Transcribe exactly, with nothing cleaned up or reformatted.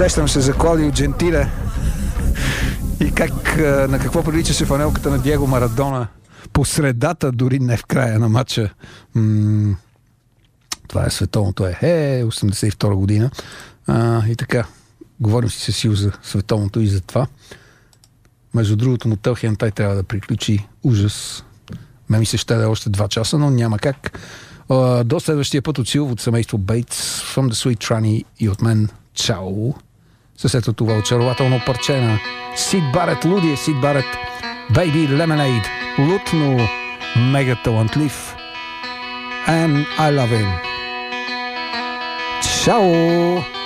Сещам се за Клаудио Джентиле и как, на какво приличаше фанелката на Диего Марадона по средата, дори не в края на матча. М- това е световното е, е осемдесет и втора година. А, и така, говорим си със сил за световното и за това. Между другото, Мотел Хентай трябва да приключи. Ужас. Ме ми се ще да е още два часа, но няма как. А, до следващия път от силово от семейство Бейтс, From the Sweet Tranny и от мен чао. С ето това очарователно парче на Сид Барет, лудия Сид Барет, Baby Lemonade, луд, но мега талантлив. And I love him. Чао!